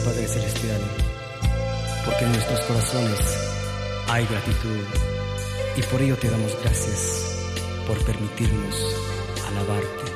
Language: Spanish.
Padre Celestial, porque en nuestros corazones hay gratitud y por ello te damos gracias por permitirnos alabarte.